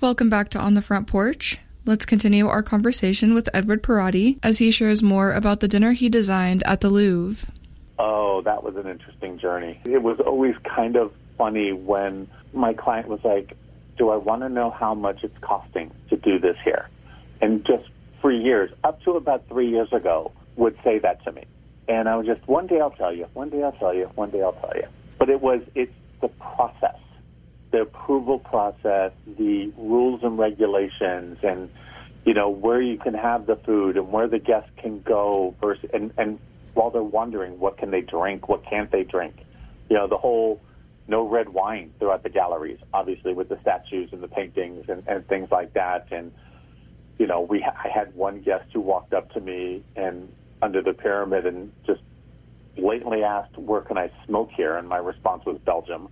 Welcome back to On the Front Porch. Let's continue our conversation with Edward Parati as he shares more about the dinner he designed at the Louvre. Oh, that was an interesting journey. It was always kind of funny when my client was like, do I want to know how much it's costing to do this here? And just for years, up to about 3 years ago, would say that to me. And I was just, one day I'll tell you, one day I'll tell you, one day I'll tell you. But it's the process, the approval process, the rules and regulations, and, you know, where you can have the food and where the guests can go versus, and while they're wondering what can they drink, what can't they drink. You know, the whole no red wine throughout the galleries, obviously with the statues and the paintings and things like that. And, you know, I had one guest who walked up to me and under the pyramid and just blatantly asked, where can I smoke here? And my response was Belgium.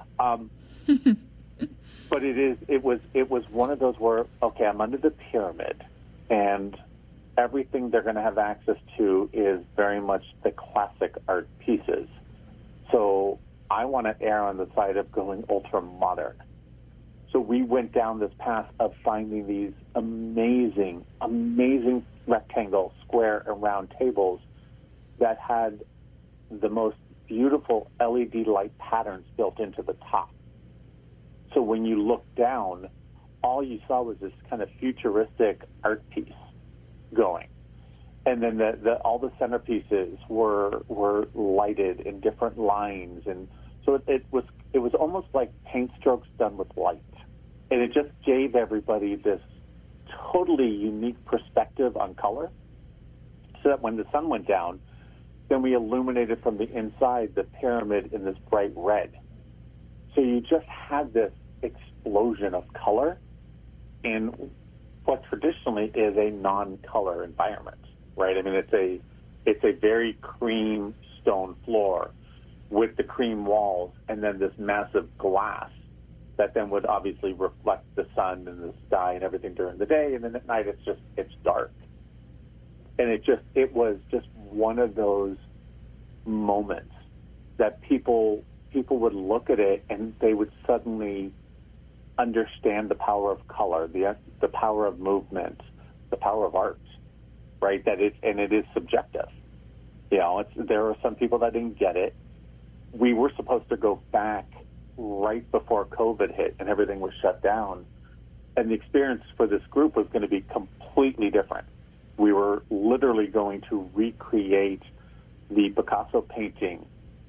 But it was one of those where, okay, I'm under the pyramid and everything they're going to have access to is very much the classic art pieces. So I want to err on the side of going ultra modern. So we went down this path of finding these amazing, amazing rectangle, square, and round tables that had the most beautiful LED light patterns built into the top. So when you looked down, all you saw was this kind of futuristic art piece going. And then all the centerpieces were lighted in different lines, and so it was almost like paint strokes done with light. And it just gave everybody this totally unique perspective on color, so that when the sun went down, then we illuminated from the inside the pyramid in this bright red. So you just had this explosion of color in what traditionally is a non-color environment, right? I mean, it's a very cream stone floor with the cream walls and then this massive glass that then would obviously reflect the sun and the sky and everything during the day, and then at night it's dark. And it was just one of those moments that people would look at it and they would suddenly understand the power of color, the power of movement, the power of art, right? And it is subjective. You know, there are some people that didn't get it. We were supposed to go back right before COVID hit and everything was shut down, and the experience for this group was going to be completely different. We were literally going to recreate the Picasso painting.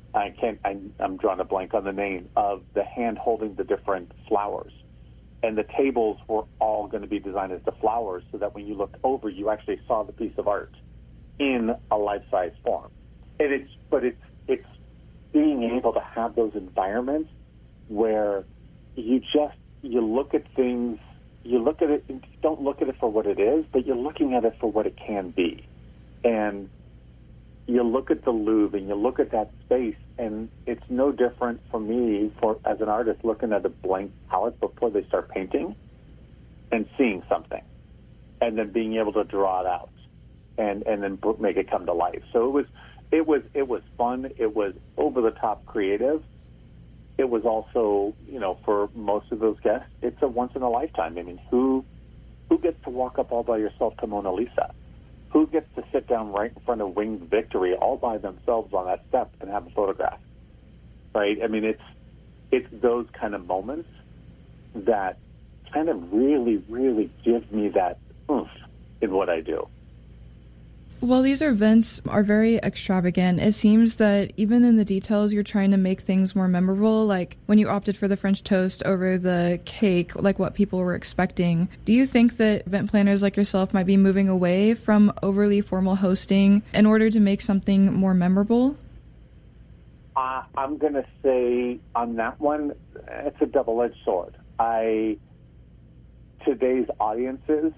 I'm drawing a blank on the name of the hand holding the different flowers. And the tables were all going to be designed as the flowers so that when you looked over, you actually saw the piece of art in a life-size form. And it's being able to have those environments where you look at things, you look at it, and don't look at it for what it is, but you're looking at it for what it can be. And you look at the Louvre and you look at that space, and it's no different for me as an artist looking at a blank palette before they start painting and seeing something and then being able to draw it out and then make it come to life. So it was fun. It was over the top creative. It was also, you know, for most of those guests, it's a once in a lifetime. I mean, who gets to walk up all by yourself to Mona Lisa? Who gets to sit down right in front of Winged Victory all by themselves on that step and have a photograph, right? I mean, it's those kind of moments that kind of really, really give me that oomph in what I do. While these events are very extravagant, it seems that even in the details, you're trying to make things more memorable, like when you opted for the French toast over the cake, like what people were expecting. Do you think that event planners like yourself might be moving away from overly formal hosting in order to make something more memorable? I'm going to say on that one, it's a double-edged sword. Today's audiences,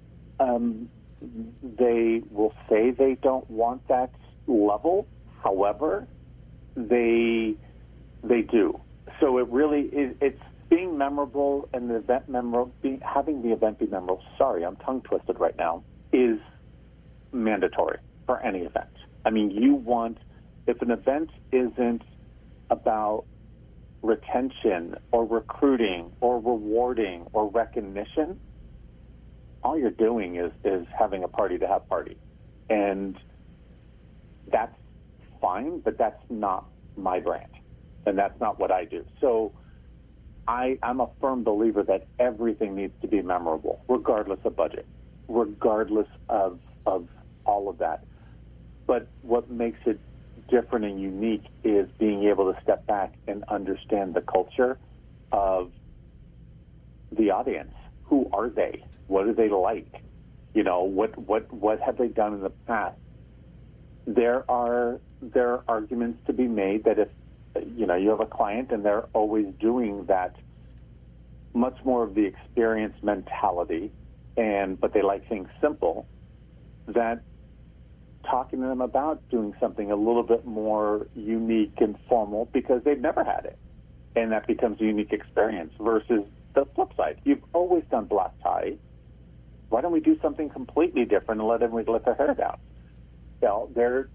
they will say they don't want that level. However, they do. So it really is. It's being memorable and the event memorable. Having the event be memorable. Sorry, I'm tongue twisted right now. Is mandatory for any event. I mean, if an event isn't about retention or recruiting or rewarding or recognition, all you're doing is having a party to have party. And that's fine, but that's not my brand. And that's not what I do. So I'm a firm believer that everything needs to be memorable, regardless of budget, regardless of all of that. But what makes it different and unique is being able to step back and understand the culture of the audience. Who are they? What are they like? You know, what have they done in the past? There are arguments to be made that if you have a client and they're always doing that, much more of the experience mentality, but they like things simple, that talking to them about doing something a little bit more unique and formal because they've never had it, and that becomes a unique experience versus the flip side. You've always done black tie. Why don't we do something completely different and let everybody let their hair down? Well,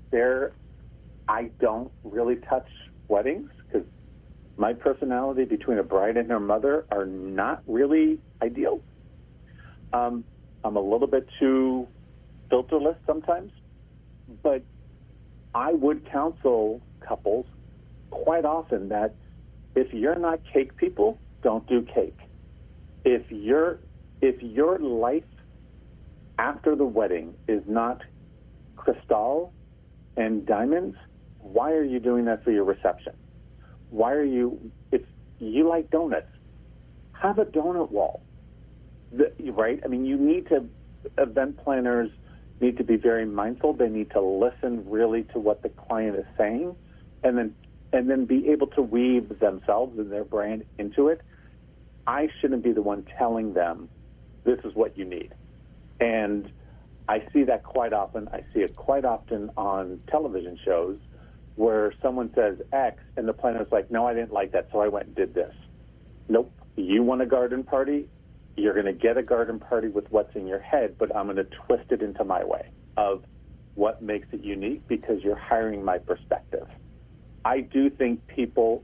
I don't really touch weddings because my personality between a bride and her mother are not really ideal. I'm a little bit too filterless sometimes, but I would counsel couples quite often that if you're not cake people, don't do cake. If your life after the wedding is not crystal and diamonds, why are you doing that for your reception? If you like donuts, have a donut wall, right? I mean, event planners need to be very mindful. They need to listen really to what the client is saying and then be able to weave themselves and their brand into it. I shouldn't be the one telling them this is what you need. And I see that quite often. I see it quite often on television shows where someone says X and the planner's like, no, I didn't like that, so I went and did this. Nope. You want a garden party? You're going to get a garden party with what's in your head, but I'm going to twist it into my way of what makes it unique because you're hiring my perspective. I do think people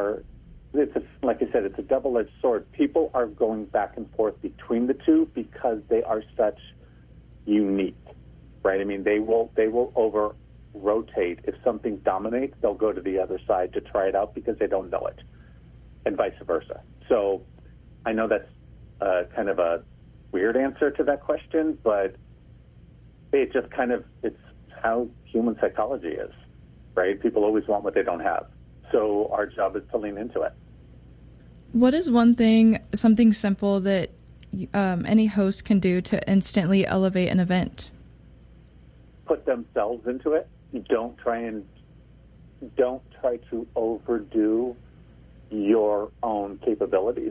like I said, it's a double-edged sword. People are going back and forth between the two because they are such unique, right? I mean, they will over-rotate. If something dominates, they'll go to the other side to try it out because they don't know it, and vice versa. So I know that's kind of a weird answer to that question, but it's how human psychology is, right? People always want what they don't have. So our job is to lean into it. What is something simple that any host can do to instantly elevate an event? Put themselves into it. Don't try to overdo your own capabilities.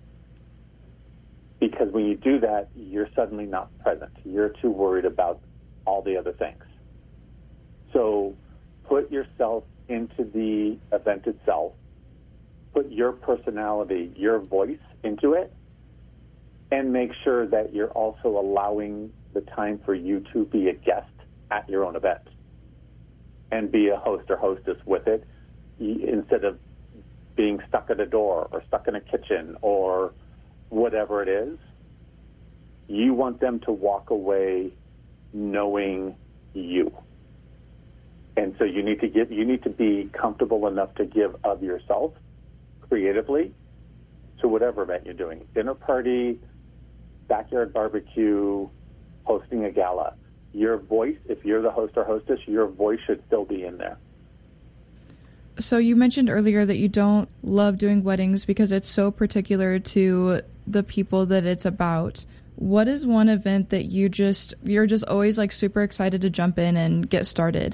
Because when you do that, you're suddenly not present. You're too worried about all the other things. So put yourself into the event itself. Put your personality, your voice into it, and make sure that you're also allowing the time for you to be a guest at your own event and be a host or hostess with it instead of being stuck at a door or stuck in a kitchen or whatever it is. You want them to walk away knowing you. And so you need to be comfortable enough to give of yourself creatively to whatever event you're doing. Dinner party, backyard barbecue, hosting a gala. Your voice, if you're the host or hostess, your voice should still be in there. So you mentioned earlier that you don't love doing weddings because it's so particular to the people that it's about. What is one event that you're just always like super excited to jump in and get started?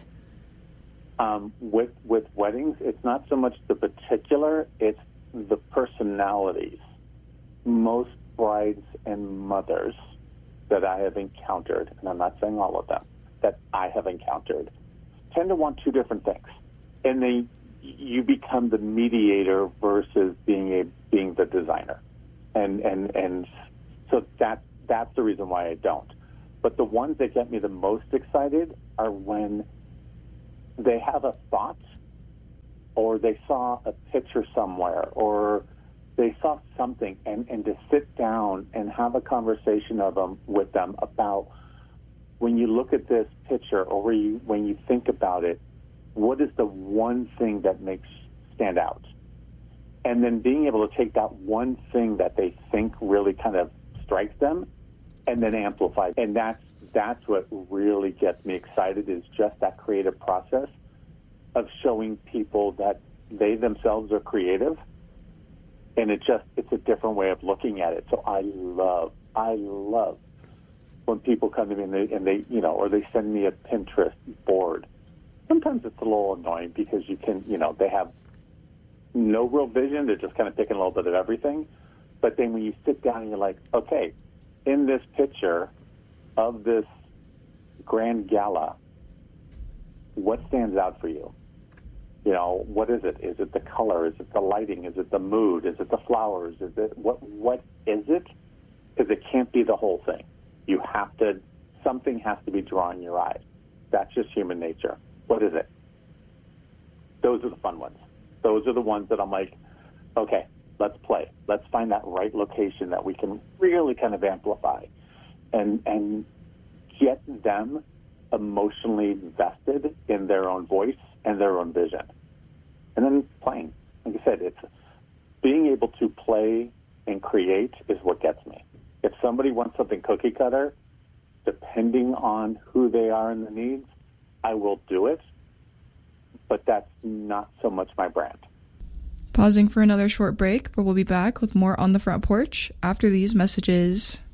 With weddings, it's not so much the particular, it's the personalities. Most brides and mothers that I have encountered, and I'm not saying all of them, that I have encountered, tend to want two different things. And you become the mediator versus being the designer. And so that's the reason why I don't. But the ones that get me the most excited are when they have a thought or they saw a picture somewhere, or they saw something, and to sit down and have a conversation with them about, when you look at this picture, or when you think about it, what is the one thing that makes stand out? And then being able to take that one thing that they think really kind of strikes them and then amplify. And that's what really gets me excited, is just that creative process of showing people that they themselves are creative. And it's a different way of looking at it. So I love when people come to me and they or they send me a Pinterest board. Sometimes it's a little annoying because they have no real vision. They're just kind of picking a little bit of everything. But then when you sit down and you're like, okay, in this picture of this grand gala, what stands out for you? What is it? Is it the color? Is it the lighting? Is it the mood? Is it the flowers? Is it what is it? Because it can't be the whole thing. Something has to be drawing your eye. That's just human nature. What is it? Those are the fun ones. Those are the ones that I'm like, okay, let's play. Let's find that right location that we can really kind of amplify and get them emotionally invested in their own voice and their own vision. And then playing. Like I said, it's being able to play and create is what gets me. If somebody wants something cookie cutter, depending on who they are and the needs, I will do it. But that's not so much my brand. Pausing for another short break, but we'll be back with more On the Front Porch after these messages.